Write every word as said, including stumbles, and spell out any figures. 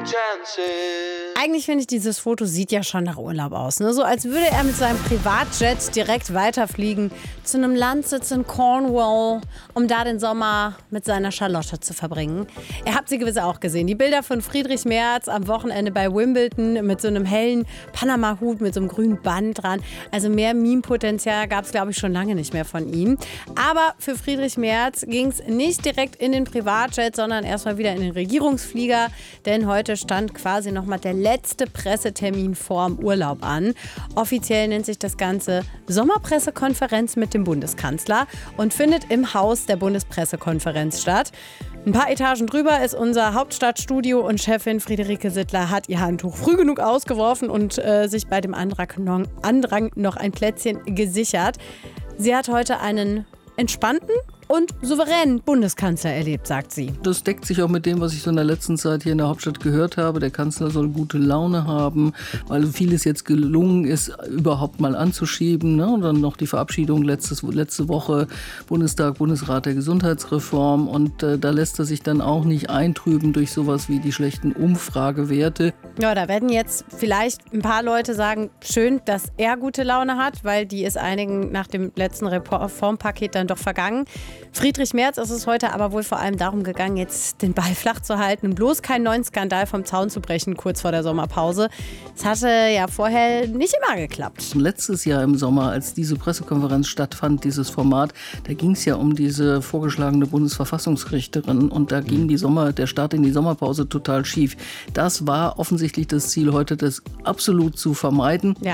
Eigentlich finde ich, dieses Foto sieht ja schon nach Urlaub aus. Ne? So als würde er mit seinem Privatjet direkt weiterfliegen zu einem Landsitz in Cornwall, um da den Sommer mit seiner Charlotte zu verbringen. Ihr habt sie gewiss auch gesehen. Die Bilder von Friedrich Merz am Wochenende bei Wimbledon mit so einem hellen Panama-Hut mit so einem grünen Band dran. Also mehr Meme-Potenzial gab es, glaube ich, schon lange nicht mehr von ihm. Aber für Friedrich Merz ging es nicht direkt in den Privatjet, sondern erstmal wieder in den Regierungsflieger. Denn heute stand quasi nochmal der letzte Pressetermin vorm Urlaub an. Offiziell nennt sich das Ganze Sommerpressekonferenz mit dem Bundeskanzler und findet im Haus der Bundespressekonferenz statt. Ein paar Etagen drüber ist unser Hauptstadtstudio und Chefin Friederike Sittler hat ihr Handtuch früh genug ausgeworfen und äh, sich bei dem Andrang, Andrang noch ein Plätzchen gesichert. Sie hat heute einen entspannten und souveränen Bundeskanzler erlebt, sagt sie. Das deckt sich auch mit dem, was ich so in der letzten Zeit hier in der Hauptstadt gehört habe. Der Kanzler soll gute Laune haben, weil vieles jetzt gelungen ist, überhaupt mal anzuschieben. Ne? Und dann noch die Verabschiedung letztes, letzte Woche, Bundestag, Bundesrat der Gesundheitsreform. Und äh, da lässt er sich dann auch nicht eintrüben durch sowas wie die schlechten Umfragewerte. Ja, da werden jetzt vielleicht ein paar Leute sagen, schön, dass er gute Laune hat, weil die ist einigen nach dem letzten Reformpaket dann doch vergangen. Friedrich Merz ist es heute aber wohl vor allem darum gegangen, jetzt den Ball flach zu halten und bloß keinen neuen Skandal vom Zaun zu brechen, kurz vor der Sommerpause. Es hatte ja vorher nicht immer geklappt. Letztes Jahr im Sommer, als diese Pressekonferenz stattfand, dieses Format, da ging es ja um diese vorgeschlagene Bundesverfassungsrichterin und da ging die Sommer, der Start in die Sommerpause total schief. Das war offensichtlich das Ziel heute, das absolut zu vermeiden. Ja,